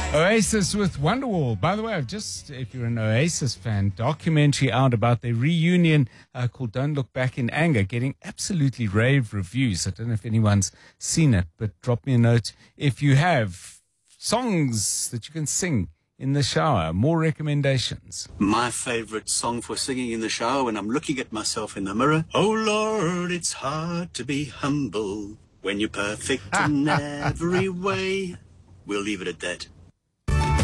Oasis with Wonderwall. By the way, if you're an Oasis fan, documentary out about their reunion called Don't Look Back in Anger, getting absolutely rave reviews. I don't know if anyone's seen it, but drop me a note if you have songs that you can sing in the shower. More recommendations. My favorite song for singing in the shower when I'm looking at myself in the mirror. Oh Lord, it's hard to be humble when you're perfect in every way. We'll leave it at that.